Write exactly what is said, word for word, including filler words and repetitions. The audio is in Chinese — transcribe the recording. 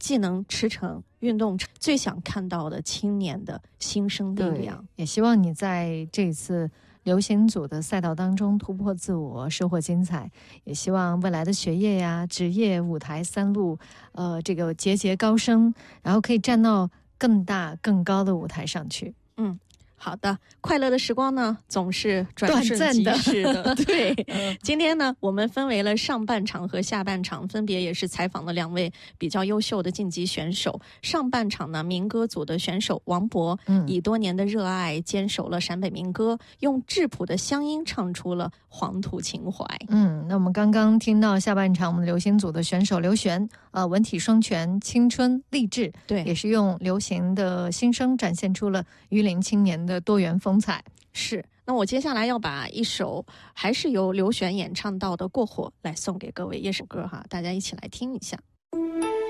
技能驰骋、运动最想看到的青年的新生力量。 也希望你在这次流行组的赛道当中突破自我，收获精彩。也希望未来的学业呀、职业、舞台三路，呃，这个节节高升，然后可以站到更大、更高的舞台上去。 嗯。好的，快乐的时光呢，总是转瞬即逝的。的对，今天呢，我们分为了上半场和下半场，分别也是采访了两位比较优秀的晋级选手。上半场呢，民歌组的选手王博，嗯，以多年的热爱坚守了陕北民歌，用质朴的乡音唱出了黄土情怀。 嗯，那我们刚刚听到下半场我们的流行组的选手刘璇，呃，文体双全，青春励志， 对， 也是用流行的新声展现出了榆林青年的的多元风采。 是，那我接下来要把一首还是由刘璇演唱到的《过火》来送给各位，一首歌哈，大家一起来听一下。